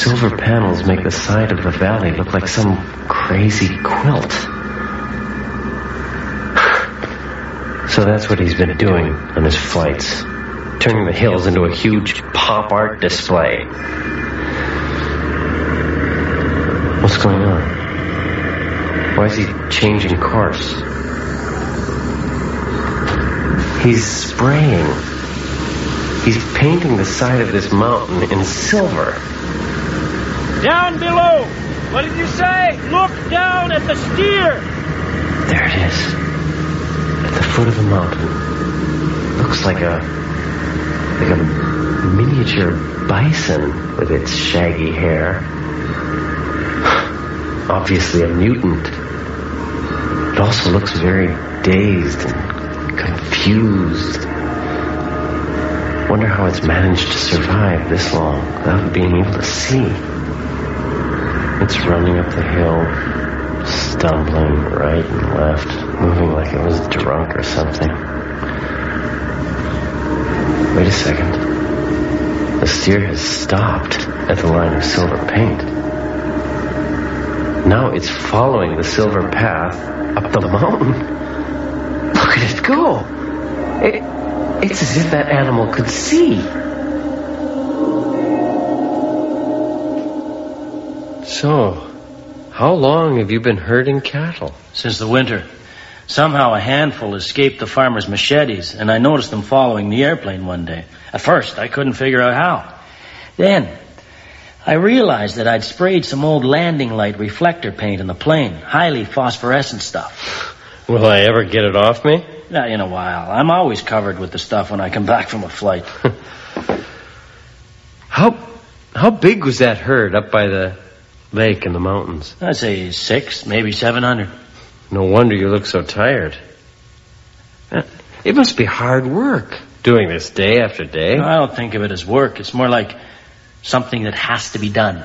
silver panels make the side of the valley look like some crazy quilt. So that's what he's been doing on his flights, turning the hills into a huge pop art display. What's going on? Why is he changing course? He's spraying. He's painting the side of this mountain in silver. Down below! What did you say? Look down at the steer! There it is. At the foot of the mountain. Looks like a miniature bison with its shaggy hair. Obviously a mutant. It also looks very dazed and confused. Wonder how it's managed to survive this long without being able to see. It's running up the hill, stumbling right and left, moving like it was drunk or something. Wait a second. The steer has stopped at the line of silver paint. Now it's following the silver path up the mountain. Look at it go. It's as if that animal could see. So, how long have you been herding cattle? Since the winter. Somehow a handful escaped the farmers' machetes, and I noticed them following the airplane one day. At first, I couldn't figure out how. Then, I realized that I'd sprayed some old landing light reflector paint in the plane. Highly phosphorescent stuff. Will I ever get it off me? Not in a while. I'm always covered with the stuff when I come back from a flight. How big was that herd up by the lake in the mountains? I'd say 600, maybe 700. No wonder you look so tired. It must be hard work doing this day after day. No, I don't think of it as work. It's more like something that has to be done.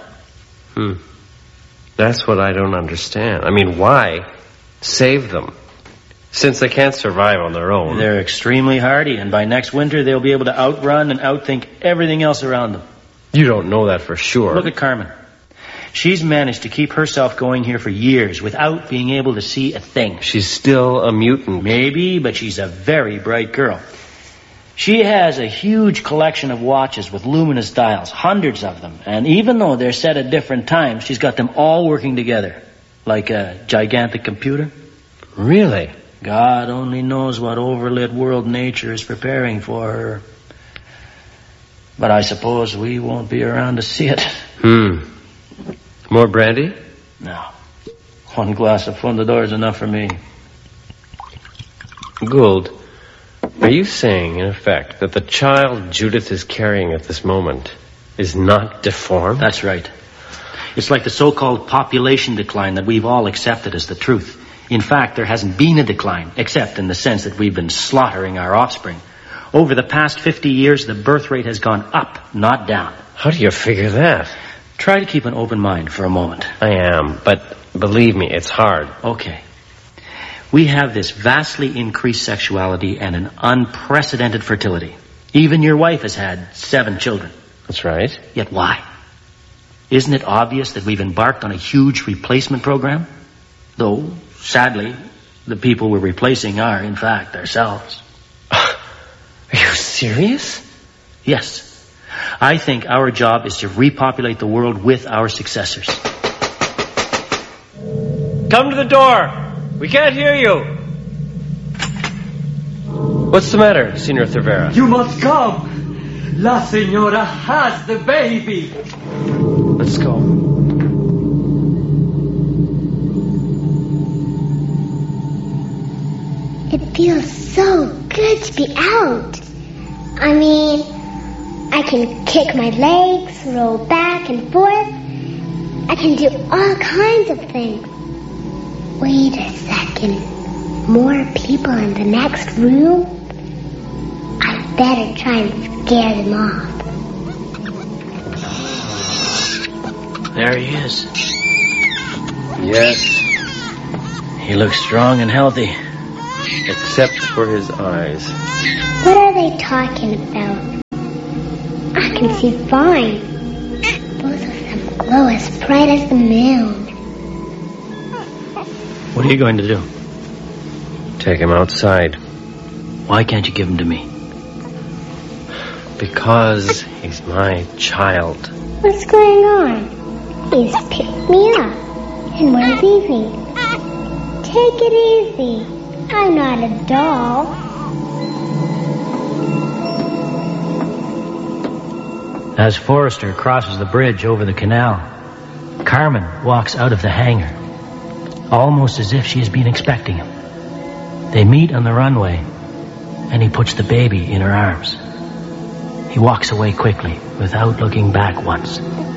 That's what I don't understand. I mean, why save them? Since they can't survive on their own. They're extremely hardy, and by next winter they'll be able to outrun and outthink everything else around them. You don't know that for sure. Look at Carmen. She's managed to keep herself going here for years without being able to see a thing. She's still a mutant. Maybe, but she's a very bright girl. She has a huge collection of watches with luminous dials, hundreds of them. And even though they're set at different times, she's got them all working together. Like a gigantic computer. Really? God only knows what overlit world nature is preparing for her. But I suppose we won't be around to see it. More brandy? No. One glass of Fundador is enough for me. Gould, are you saying, in effect, that the child Judith is carrying at this moment is not deformed? That's right. It's like the so-called population decline that we've all accepted as the truth. In fact, there hasn't been a decline, except in the sense that we've been slaughtering our offspring. Over the past 50 years, the birth rate has gone up, not down. How do you figure that? Try to keep an open mind for a moment. I am, but believe me, it's hard. Okay. We have this vastly increased sexuality and an unprecedented fertility. Even your wife has had 7 children. That's right. Yet why? Isn't it obvious that we've embarked on a huge replacement program? Though, sadly, the people we're replacing are, in fact, ourselves. Are you serious? Yes. I think our job is to repopulate the world with our successors. Come to the door. We can't hear you. What's the matter, Senor Cervera? You must come. La Senora has the baby. Let's go. It feels so good to be out. I mean, I can kick my legs, roll back and forth. I can do all kinds of things. Wait a second. More people in the next room? I better try and scare them off. There he is. Yes. He looks strong and healthy. Except for his eyes. What are they talking about? I can see fine. Both of them glow as bright as the moon. What are you going to do? Take him outside. Why can't you give him to me? Because he's my child. What's going on? He's picked me up and we're leaving. Take it easy. I'm not a doll. As Forrester crosses the bridge over the canal, Carmen walks out of the hangar, almost as if she has been expecting him. They meet on the runway, and he puts the baby in her arms. He walks away quickly, without looking back once.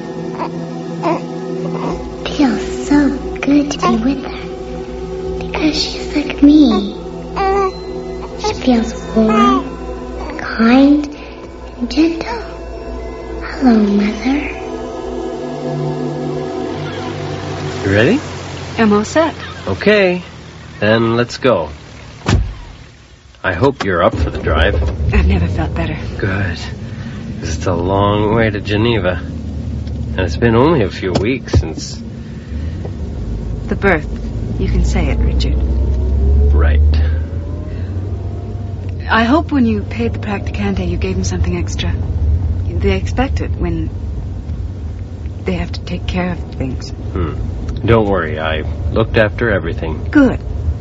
Feels so good to be with her, because she's like me. She feels warm, kind, and gentle. Hello, Mother. You ready? I'm all set. Okay, then let's go. I hope you're up for the drive. I've never felt better. Good. 'Cause it's a long way to Geneva. And it's been only a few weeks since... The birth. You can say it, Richard. Right. I hope when you paid the practicante you gave him something extra. They expect it when they have to take care of things. Don't worry, I looked after everything. Good.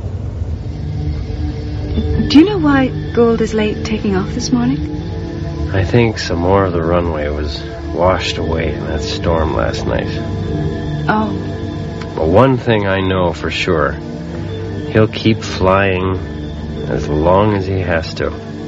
Do you know why Gold is late taking off this morning? I think some more of the runway was washed away in that storm last night. Oh. But one thing I know for sure, he'll keep flying as long as he has to.